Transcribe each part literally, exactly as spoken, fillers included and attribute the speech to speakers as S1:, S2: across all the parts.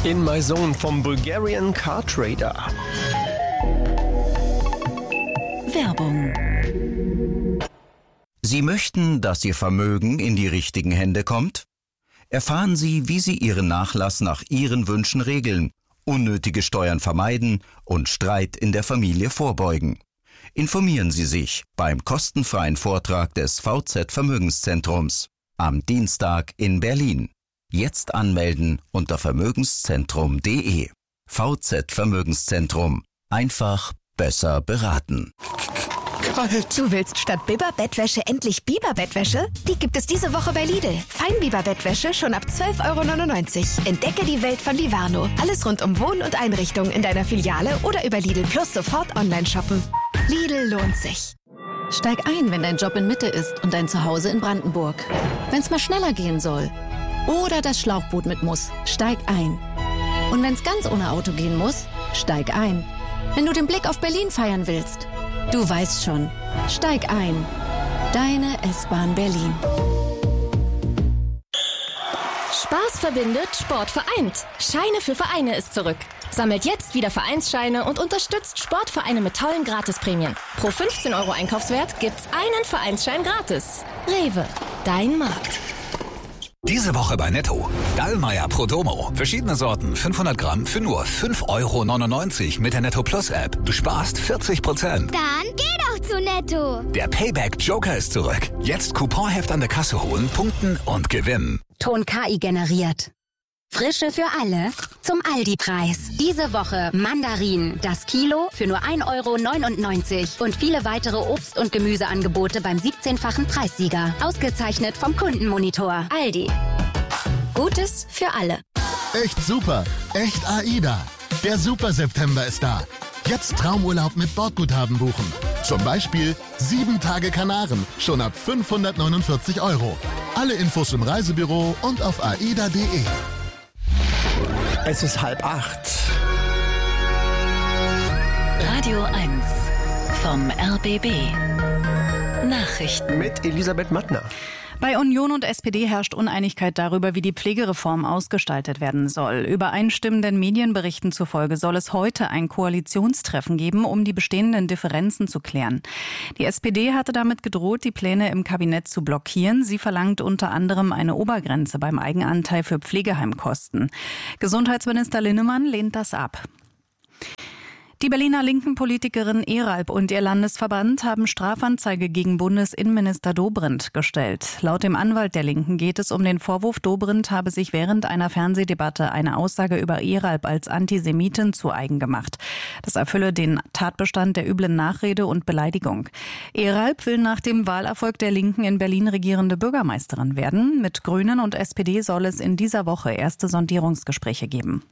S1: In My Zone vom Bulgarian Car Trader.
S2: Werbung.
S3: Sie möchten, dass Ihr Vermögen in die richtigen Hände kommt? Erfahren Sie, wie Sie Ihren Nachlass nach Ihren Wünschen regeln, unnötige Steuern vermeiden und Streit in der Familie vorbeugen. Informieren Sie sich beim kostenfreien Vortrag des V Z Vermögenszentrums am Dienstag in Berlin. Jetzt anmelden unter vermögenszentrum punkt de. V Z Vermögenszentrum. Einfach besser beraten.
S1: Kalt.
S4: Du willst statt Biber-Bettwäsche endlich Biber-Bettwäsche? Die gibt es diese Woche bei Lidl. Feinbiber-Bettwäsche schon ab zwölf Euro neunundneunzig. Entdecke die Welt von Livarno. Alles rund um Wohn- und Einrichtung in deiner Filiale oder über Lidl Plus sofort online shoppen. Lidl lohnt sich.
S2: Steig ein, wenn dein Job in Mitte ist und dein Zuhause in Brandenburg. Wenn es mal schneller gehen soll. Oder das Schlauchboot mit muss. Steig ein. Und wenn es ganz ohne Auto gehen muss, steig ein. Wenn du den Blick auf Berlin feiern willst, du weißt schon, steig ein. Deine S-Bahn Berlin.
S5: Spaß verbindet, Sport vereint. Scheine für Vereine ist zurück. Sammelt jetzt wieder Vereinsscheine und unterstützt Sportvereine mit tollen Gratisprämien. Pro fünfzehn Euro Einkaufswert gibt's einen Vereinsschein gratis. Rewe, dein Markt.
S6: Diese Woche bei Netto. Dallmayr Prodomo. Verschiedene Sorten, fünfhundert Gramm für nur fünf Euro neunundneunzig mit der Netto Plus App. Du sparst vierzig Prozent.
S7: Dann geh doch zu Netto.
S6: Der Payback Joker ist zurück. Jetzt Couponheft an der Kasse holen, punkten und gewinnen.
S8: Ton K I generiert. Frische für alle zum Aldi-Preis. Diese Woche Mandarinen, das Kilo für nur ein Euro neunundneunzig und viele weitere Obst- und Gemüseangebote beim siebzehnfachen Preissieger. Ausgezeichnet vom Kundenmonitor.
S5: Aldi. Gutes für alle.
S9: Echt super, echt AIDA. Der Super September ist da. Jetzt Traumurlaub mit Bordguthaben buchen. Zum Beispiel sieben Tage Kanaren, schon ab fünfhundertneunundvierzig Euro. Alle Infos im Reisebüro und auf aida punkt de.
S1: Es ist halb acht.
S2: Radio eins vom R B B. Nachrichten.
S1: Mit Elisabeth Mattner.
S10: Bei Union und S P D herrscht Uneinigkeit darüber, wie die Pflegereform ausgestaltet werden soll. Übereinstimmenden Medienberichten zufolge soll es heute ein Koalitionstreffen geben, um die bestehenden Differenzen zu klären. Die S P D hatte damit gedroht, die Pläne im Kabinett zu blockieren. Sie verlangt unter anderem eine Obergrenze beim Eigenanteil für Pflegeheimkosten. Gesundheitsminister Linnemann lehnt das ab. Die Berliner linken Politikerin Eralp und ihr Landesverband haben Strafanzeige gegen Bundesinnenminister Dobrindt gestellt. Laut dem Anwalt der Linken geht es um den Vorwurf, Dobrindt habe sich während einer Fernsehdebatte eine Aussage über Eralp als Antisemitin zu eigen gemacht. Das erfülle den Tatbestand der üblen Nachrede und Beleidigung. Eralp will nach dem Wahlerfolg der Linken in Berlin regierende Bürgermeisterin werden. Mit Grünen und S P D soll es in dieser Woche erste Sondierungsgespräche geben.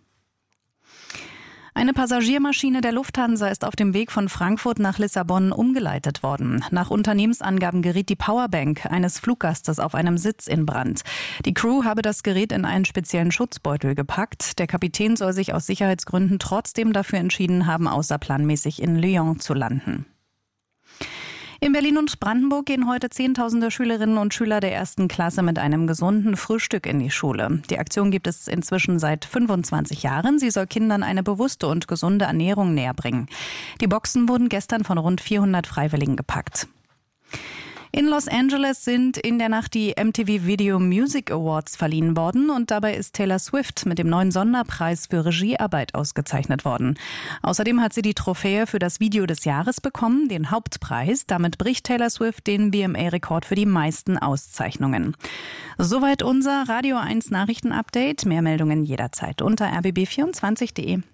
S10: Eine Passagiermaschine der Lufthansa ist auf dem Weg von Frankfurt nach Lissabon umgeleitet worden. Nach Unternehmensangaben geriet die Powerbank eines Fluggastes auf einem Sitz in Brand. Die Crew habe das Gerät in einen speziellen Schutzbeutel gepackt. Der Kapitän soll sich aus Sicherheitsgründen trotzdem dafür entschieden haben, außerplanmäßig in Lyon zu landen. In Berlin und Brandenburg gehen heute Zehntausende Schülerinnen und Schüler der ersten Klasse mit einem gesunden Frühstück in die Schule. Die Aktion gibt es inzwischen seit fünfundzwanzig Jahren. Sie soll Kindern eine bewusste und gesunde Ernährung näherbringen. Die Boxen wurden gestern von rund vierhundert Freiwilligen gepackt. In Los Angeles sind in der Nacht die M T V Video Music Awards verliehen worden und dabei ist Taylor Swift mit dem neuen Sonderpreis für Regiearbeit ausgezeichnet worden. Außerdem hat sie die Trophäe für das Video des Jahres bekommen, den Hauptpreis. Damit bricht Taylor Swift den B M A-Rekord für die meisten Auszeichnungen. Soweit unser Radio eins Nachrichtenupdate. Mehr Meldungen jederzeit unter r b b vierundzwanzig punkt de.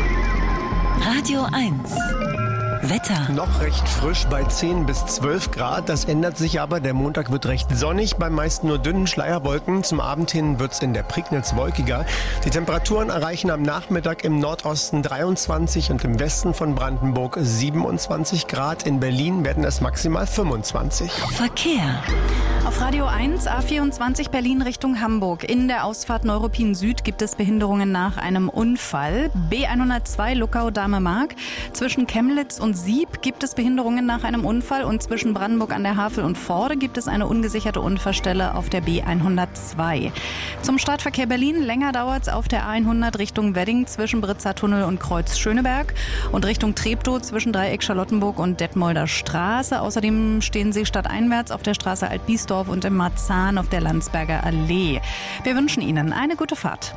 S2: Radio eins. Wetter.
S1: Noch recht frisch bei zehn bis zwölf Grad. Das ändert sich aber. Der Montag wird recht sonnig, bei meisten nur dünnen Schleierwolken. Zum Abend hin wird es in der Prignitz wolkiger. Die Temperaturen erreichen am Nachmittag im Nordosten dreiundzwanzig und im Westen von Brandenburg siebenundzwanzig Grad. In Berlin werden es maximal fünfundzwanzig.
S2: Verkehr.
S10: Auf Radio eins A vierundzwanzig Berlin Richtung Hamburg. In der Ausfahrt Neuruppin Süd gibt es Behinderungen nach einem Unfall. B hundertzwei Luckau-Dahme-Mark zwischen Chemnitz und Richtung Sieb gibt es Behinderungen nach einem Unfall und zwischen Brandenburg an der Havel und Vorde gibt es eine ungesicherte Unfallstelle auf der B hundertzwei. Zum Stadtverkehr Berlin, länger dauert es auf der A hundert Richtung Wedding zwischen Britzer Tunnel und Kreuz Schöneberg und Richtung Treptow zwischen Dreieck Charlottenburg und Detmolder Straße. Außerdem stehen sie stadteinwärts auf der Straße Altbiesdorf und im Marzahn auf der Landsberger Allee. Wir wünschen Ihnen eine gute Fahrt.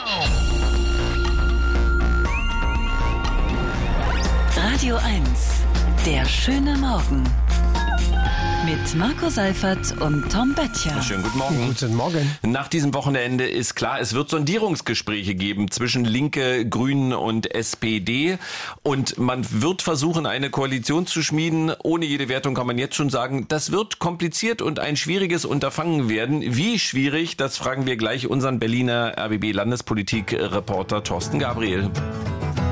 S11: Radio eins, der schöne Morgen. Mit Marco Seifert und Tom Böttcher.
S12: Schönen guten Morgen.
S1: Guten Morgen.
S12: Nach diesem Wochenende ist klar, es wird Sondierungsgespräche geben zwischen Linke, Grünen und S P D. Und man wird versuchen, eine Koalition zu schmieden. Ohne jede Wertung kann man jetzt schon sagen, das wird kompliziert und ein schwieriges Unterfangen werden. Wie schwierig, das fragen wir gleich unseren Berliner R B B-Landespolitik-Reporter Thorsten Gabriel.